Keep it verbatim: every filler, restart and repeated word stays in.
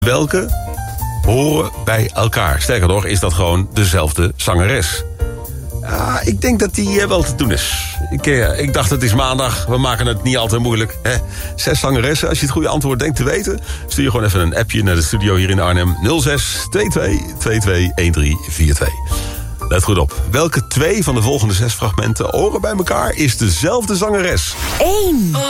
Welke horen bij elkaar? Sterker nog, is dat gewoon dezelfde zangeres? Ja, ik denk dat die uh, wel te doen is. Ik, uh, ik dacht, het is maandag, we maken het niet altijd moeilijk. Hè? Zes zangeressen, als je het goede antwoord denkt te weten... stuur je gewoon even een appje naar de studio hier in Arnhem. nul zes twee twee twee twee een drie vier twee. Let goed op. Welke twee van de volgende zes fragmenten horen bij elkaar is dezelfde zangeres? één.